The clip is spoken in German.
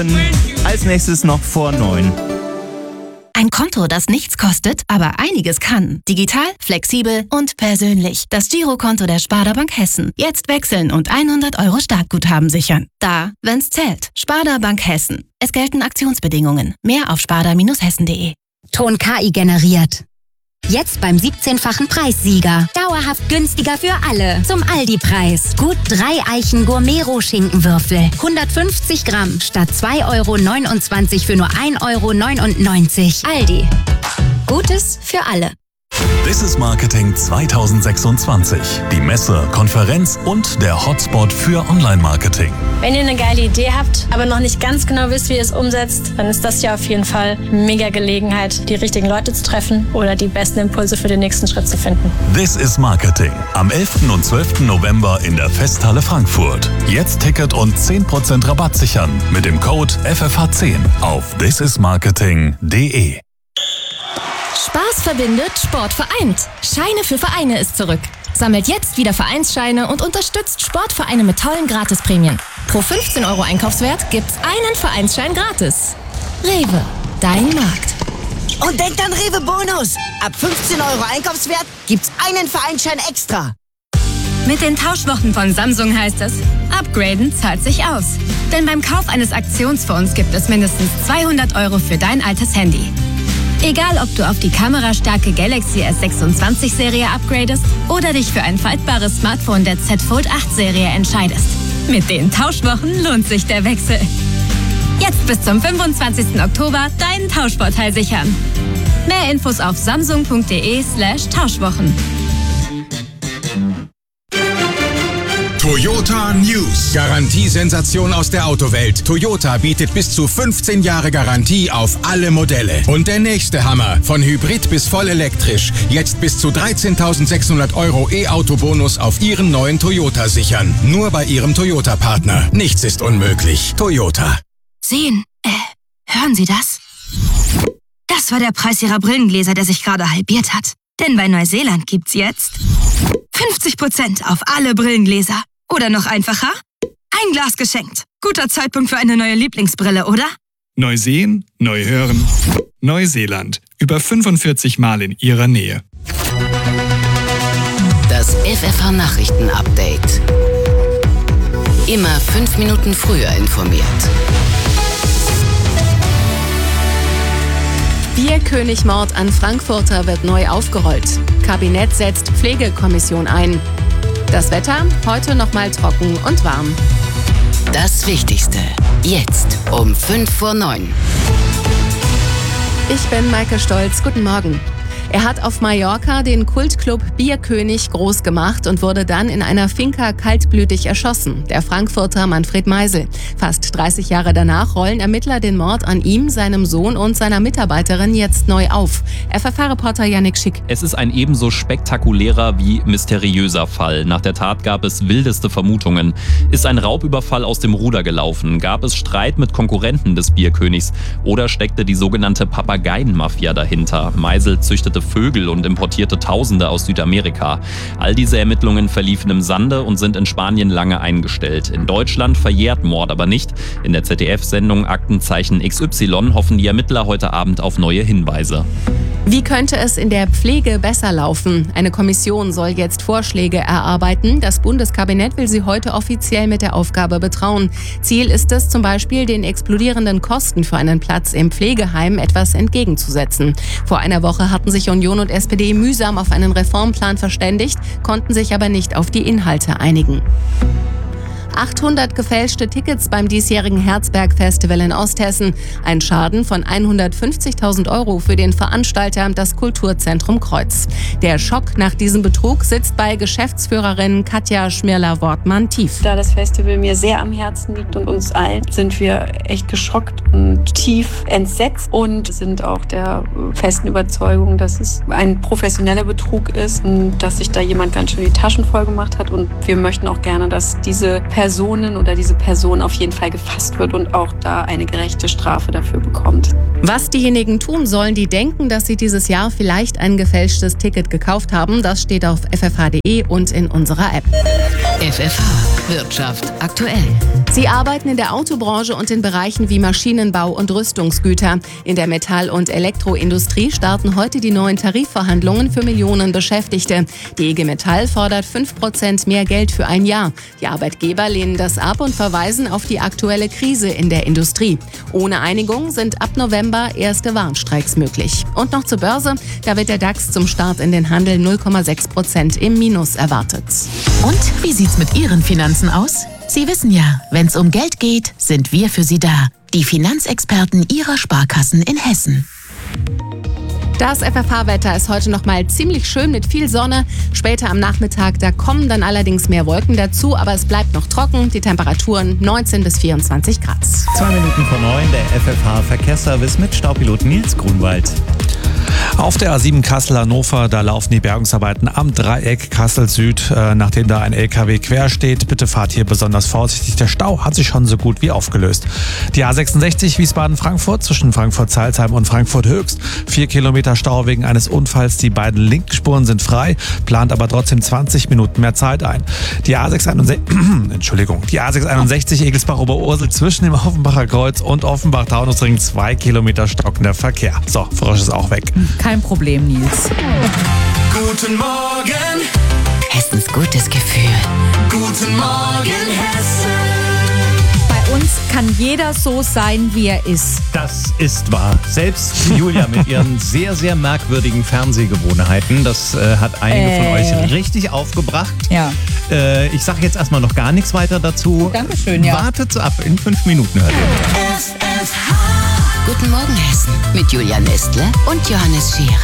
Als nächstes noch vor 9. Ein Konto, das nichts kostet, aber einiges kann. Digital, flexibel und persönlich. Das Girokonto der Sparda Bank Hessen. Jetzt wechseln und 100 € Startguthaben sichern. Da, wenn's zählt. Sparda Bank Hessen. Es gelten Aktionsbedingungen. Mehr auf sparda-hessen.de. Ton KI generiert. Jetzt beim 17-fachen Preissieger. Dauerhaft günstiger für alle. Zum Aldi-Preis. Gut 3 Eichen Gourmet-Schinkenwürfel. 150 Gramm statt 2,29 € für nur 1,99 €. Aldi. Gutes für alle. This is Marketing 2026. Die Messe, Konferenz und der Hotspot für Online-Marketing. Wenn ihr eine geile Idee habt, aber noch nicht ganz genau wisst, wie ihr es umsetzt, dann ist das ja auf jeden Fall eine mega Gelegenheit, die richtigen Leute zu treffen oder die besten Impulse für den nächsten Schritt zu finden. This is Marketing. Am 11. und 12. November in der Festhalle Frankfurt. Jetzt Ticket und 10% Rabatt sichern mit dem Code FFH10 auf thisismarketing.de. Spaß verbindet, Sport vereint. Scheine für Vereine ist zurück. Sammelt jetzt wieder Vereinsscheine und unterstützt Sportvereine mit tollen Gratisprämien. Pro 15 € Einkaufswert gibt's einen Vereinsschein gratis. Rewe, dein Markt. Und denkt an Rewe Bonus. Ab 15 € Einkaufswert gibt's einen Vereinsschein extra. Mit den Tauschwochen von Samsung heißt es, upgraden zahlt sich aus. Denn beim Kauf eines Aktionsfonds gibt es mindestens 200 € für dein altes Handy. Egal, ob du auf die kamerastarke Galaxy S26-Serie upgradest oder dich für ein faltbares Smartphone der Z Fold 8-Serie entscheidest. Mit den Tauschwochen lohnt sich der Wechsel. Jetzt bis zum 25. Oktober deinen Tauschvorteil sichern. Mehr Infos auf samsung.de/Tauschwochen. Toyota News. Garantiesensation aus der Autowelt. Toyota bietet bis zu 15 Jahre Garantie auf alle Modelle. Und der nächste Hammer. Von Hybrid bis voll elektrisch. Jetzt bis zu 13.600 € E-Auto-Bonus auf Ihren neuen Toyota sichern. Nur bei Ihrem Toyota-Partner. Nichts ist unmöglich. Toyota. Sehen. Hören Sie das? Das war der Preis Ihrer Brillengläser, der sich gerade halbiert hat. Denn bei Neuseeland gibt's jetzt 50% auf alle Brillengläser. Oder noch einfacher, ein Glas geschenkt. Guter Zeitpunkt für eine neue Lieblingsbrille, oder? Neu sehen, neu hören. Neuseeland. Über 45 Mal in Ihrer Nähe. Das FFH-Nachrichten-Update. Immer 5 Minuten früher informiert. Bierkönig-Mord an Frankfurter wird neu aufgerollt. Kabinett setzt Pflegekommission ein. Das Wetter, heute nochmal trocken und warm. Das Wichtigste, jetzt um 8:55. Ich bin Maike Stolz, guten Morgen. Er hat auf Mallorca den Kultclub Bierkönig groß gemacht und wurde dann in einer Finca kaltblütig erschossen. Der Frankfurter Manfred Meisel. Fast 30 Jahre danach rollen Ermittler den Mord an ihm, seinem Sohn und seiner Mitarbeiterin jetzt neu auf. FFH-Reporter Yannick Schick. Es ist ein ebenso spektakulärer wie mysteriöser Fall. Nach der Tat gab es wildeste Vermutungen. Ist ein Raubüberfall aus dem Ruder gelaufen? Gab es Streit mit Konkurrenten des Bierkönigs? Oder steckte die sogenannte Papageienmafia dahinter? Meisel züchtete Vögel und importierte Tausende aus Südamerika. All diese Ermittlungen verliefen im Sande und sind in Spanien lange eingestellt. In Deutschland verjährt Mord aber nicht. In der ZDF-Sendung Aktenzeichen XY hoffen die Ermittler heute Abend auf neue Hinweise. Wie könnte es in der Pflege besser laufen? Eine Kommission soll jetzt Vorschläge erarbeiten. Das Bundeskabinett will sie heute offiziell mit der Aufgabe betrauen. Ziel ist es zum Beispiel, den explodierenden Kosten für einen Platz im Pflegeheim etwas entgegenzusetzen. Vor einer Woche hatten sich Union und SPD mühsam auf einen Reformplan verständigt, konnten sich aber nicht auf die Inhalte einigen. 800 gefälschte Tickets beim diesjährigen Herzberg-Festival in Osthessen. Ein Schaden von 150.000 € für den Veranstalter, das Kulturzentrum Kreuz. Der Schock nach diesem Betrug sitzt bei Geschäftsführerin Katja Schmirler-Wortmann tief. Da das Festival mir sehr am Herzen liegt und uns allen, sind wir echt geschockt und tief entsetzt und sind auch der festen Überzeugung, dass es ein professioneller Betrug ist und dass sich da jemand ganz schön die Taschen voll gemacht hat. Und wir möchten auch gerne, dass diese Personen oder diese Person auf jeden Fall gefasst wird und auch da eine gerechte Strafe dafür bekommt. Was diejenigen tun sollen, die denken, dass sie dieses Jahr vielleicht ein gefälschtes Ticket gekauft haben, das steht auf ffh.de und in unserer App. FFH Wirtschaft aktuell. Sie arbeiten in der Autobranche und in Bereichen wie Maschinenbau und Rüstungsgüter. In der Metall- und Elektroindustrie starten heute die neuen Tarifverhandlungen für Millionen Beschäftigte. Die IG Metall fordert 5% mehr Geld für ein Jahr. Die Arbeitgeber lehnen das ab und verweisen auf die aktuelle Krise in der Industrie. Ohne Einigung sind ab November erste Warnstreiks möglich. Und noch zur Börse. Da wird der DAX zum Start in den Handel 0,6% im Minus erwartet. Und wie sieht's mit Ihren Finanzen aus? Sie wissen ja, wenn's um Geld geht, sind wir für Sie da. Die Finanzexperten Ihrer Sparkassen in Hessen. Das FFH-Wetter ist heute noch mal ziemlich schön mit viel Sonne. Später am Nachmittag, da kommen dann allerdings mehr Wolken dazu, aber es bleibt noch trocken. Die Temperaturen 19 bis 24 Grad. 2 Minuten vor 9, der FFH-Verkehrsservice mit Staupilot Nils Grunwald. Auf der A7 Kassel-Hannover, da laufen die Bergungsarbeiten am Dreieck Kassel-Süd. Nachdem da ein LKW quer steht, bitte fahrt hier besonders vorsichtig. Der Stau hat sich schon so gut wie aufgelöst. Die A66 Wiesbaden-Frankfurt zwischen Frankfurt-Salzheim und Frankfurt-Höchst. 4 Kilometer Stau wegen eines Unfalls. Die beiden linken Spuren sind frei, plant aber trotzdem 20 Minuten mehr Zeit ein. Die A661 Egelsbach-Oberursel zwischen dem Offenbacher Kreuz und Offenbach-Taunusring 2 Kilometer stockender Verkehr. So, Frosch ist auch weg. Kein Problem, Nils. Guten Morgen. Hessens gutes Gefühl. Guten Morgen, Hessen. Bei uns kann jeder so sein, wie er ist. Das ist wahr. Selbst Julia mit ihren sehr, sehr merkwürdigen Fernsehgewohnheiten, das hat einige von euch richtig aufgebracht. Ja. Ich sage jetzt erstmal noch gar nichts weiter dazu. Dankeschön, ja. Wartet ab, in 5 Minuten hört ihr. Guten Morgen, Hessen. Mit Julia Nestle und Johannes Scherer.